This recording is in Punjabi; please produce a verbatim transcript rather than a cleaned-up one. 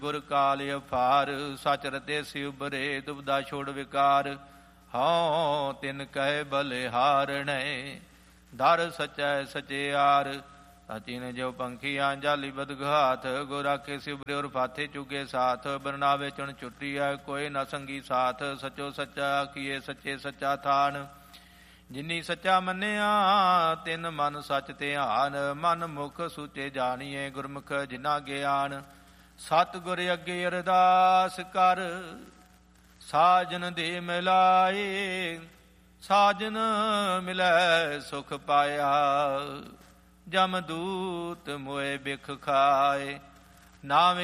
ਗੁਰ ਕਾਲ ਅਫਾਰ, ਸਚ ਰਤੇ ਸਿ ਉਬਰੇ, ਦੁਬਦਾ ਛੋੜ ਵਿਕਾਰ। ਹਉ ਤਿਨ ਕਹਿ ਬਲਿਹਾਰਣੈ, ਦਰ ਸਚੈ ਸਚਿਆਰ। ਅਤਿਨ ਜੋ ਪੰਖੀਆਂ ਜਾਲੀ ਬਦਘਾਤ, ਗੁਰ ਆਖੇ ਸਿ ਉਬਰੇ ਔਰ ਫਾਥੇ ਚੁਗੇ ਸਾਥ। ਬਰਨਾਵੇ ਚੁਣ ਛੁੱਟੀਐ ਕੋਈ ਨ ਸੰਗੀ ਸਾਥ, ਸਚੋ ਸੱਚਾ ਆਖੀਏ ਸੱਚੇ ਸੱਚਾ ਥਾਨ। ਜਿਨੀ ਸੱਚਾ ਮੰਨਿਆ ਤਿਨ ਮਨ ਸਚ ਧਿਆਨ, ਮਨ ਮੁਖ ਸੂਚੇ ਜਾਣੀਏ ਗੁਰਮੁਖ ਜਿਨਾ ਗਿਆਨ। ਸਤਿ ਗੁਰ ਅੱਗੇ ਅਰਦਾਸ ਕਰ, ਸਾਜਨ ਦੇ ਮਿਲਾਏ। ਸਾਜਨ ਮਿਲੈ ਸੁਖ ਪਾਇਆ, ਜਮ ਦੂਤ ਮੋਏ ਬਿਖ ਖਾਏ। ਨਾਵੇਂ